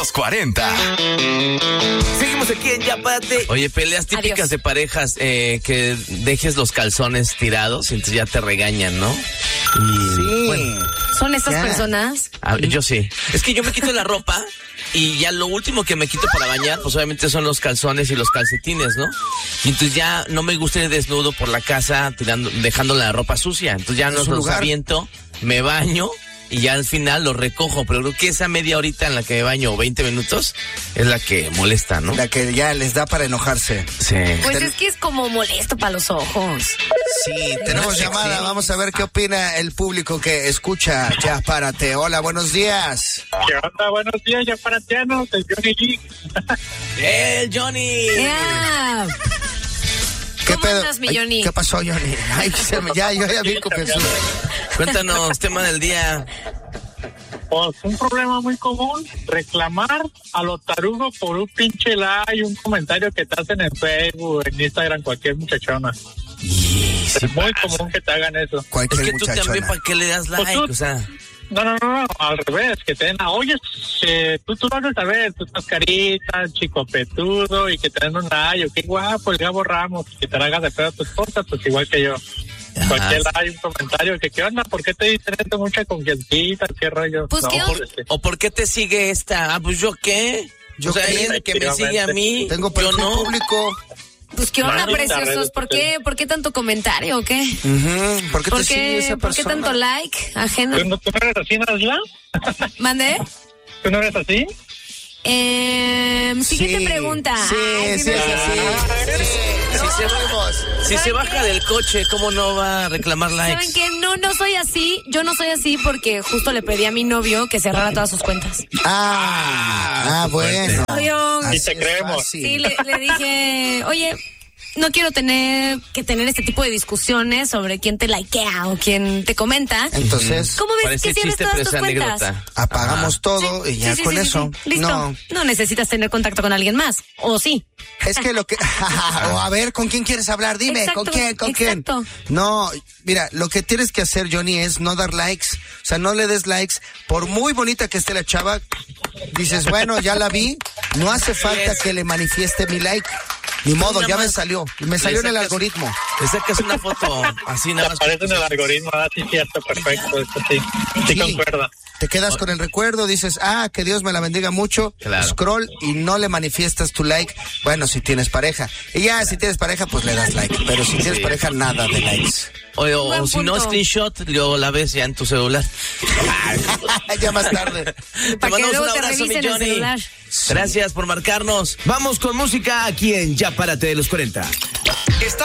Los 40. Seguimos aquí en Ya Párate. Oye, peleas típicas Adiós. de parejas, que dejes los calzones tirados y entonces ya te regañan, ¿no? Sí. Bueno, ¿Son estas personas? yo sí. Es que yo me quito la ropa y ya lo último que me quito para bañar, pues obviamente son los calzones y los calcetines, ¿no? Y entonces ya no me gusta ir desnudo por la casa dejando la ropa sucia. Entonces ya no los aviento, me baño y ya al final los recojo. Pero creo que esa media horita en la que me baño, 20 minutos, es la que molesta, ¿no? La que ya les da para enojarse. Sí. Pues es que es como molesto para los ojos. Sí, tenemos llamada. Vamos a ver qué opina el público que escucha Ya Párate. Hola, buenos días. ¿Qué onda? Buenos días, ya paratianos, el Johnny G. ¡El Johnny! Yeah. ¿Qué ¿Cómo andas, mi Johnny? ¿Qué pasó, Johnny? Ay, yo ya vi con Jesús. Cuéntanos, tema del día. Pues un problema muy común, reclamar a los tarugos por un pinche like, un comentario que te hacen en Facebook, en Instagram, cualquier muchachona. Es muy común que te hagan eso. Es Cualquier que tú también, muchachona. ¿para qué le das like? Pues tú- O sea, No, al revés, que te den, oye, tú vas a saber, tú estás carita, chico petudo, y que te den un like, qué guapo, el Gabo Ramos, que te la hagas de pedo a tu esposa, pues igual que yo. Cualquier like, un comentario, que qué onda, ¿por qué te dicen esto mucha confiancita, qué rollo? Pues, ¿qué onda? ¿o por qué te sigue esta? Ah, pues ¿yo qué? ¿Yo o sea, qué? ella que me sigue a mí, Tengo yo perfil no. público. Pues qué onda, Maldita preciosos. redes ¿Por qué tanto comentario o qué? Ujú. ¿Por qué te sigue esa ¿Por qué persona? tanto like ajeno? ¿Tú no eres así, Nasla? ¿Mandé? ¿Tú no eres así? Siguiente Sí, pregunta. Sí, Ay, sí, me- Si se baja del coche, ¿cómo no va a reclamar likes? ¿Saben qué? No soy así. Yo no soy así porque justo le pedí a mi novio que cerrara todas sus cuentas. Bueno. Obvio. Así Y te es creemos. fácil. Sí, le dije, oye, no quiero tener este tipo de discusiones sobre quién te likea o quién te comenta. Entonces, ¿Cómo ves Parece que cierres chiste, todas pero tus es cuentas? anécdota. apagamos todo y ya Sí, con sí, eso. sí. Listo. No necesitas tener contacto con alguien más. ¿O sí? Es que lo que... o a ver, ¿con quién quieres hablar? Dime, Exacto, ¿con quién? ¿Con quién? exacto. No, mira, lo que tienes que hacer, Johnny, es no dar likes. O sea, no le des likes. Por muy bonita que esté la chava, dices, bueno, ya la vi. No hace falta que le manifieste mi like. Ni modo, nada ya me más salió. Me salió en el sacas- algoritmo. Le sacas una foto así Te nada más. aparece en el algoritmo, sí, cierto, perfecto, eso sí. Sí, Sí. concuerda. Te quedas con el recuerdo, dices, que Dios me la bendiga mucho, Claro. scroll y no le manifiestas tu like. Bueno, si tienes pareja. Y ya, si tienes pareja, pues le das like. Pero si tienes pareja, nada de likes. O Buen si no, punto. screenshot, luego la ves ya en tu celular. Ya más tarde. Te Para que mandamos luego un te abrazo, mi revisen el Johnny. celular. Gracias por marcarnos. Vamos con música aquí en Ya Párate de los 40.